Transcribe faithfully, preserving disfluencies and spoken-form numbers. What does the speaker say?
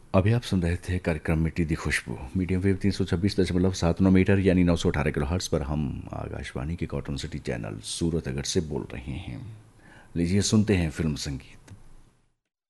अभी आप सुन रहे थे कार्यक्रम मिट्टी दी खुशबू मीडियम वेव तीन सौ छब्बीस दशमलव सात नौ मीटर यानी नौ सौ अठारह किलो हर्ट्स पर हम आकाशवाणी के कॉटन सिटी चैनल सूरतगढ़ से बोल रहे हैं। लीजिए सुनते हैं फिल्म संगीत।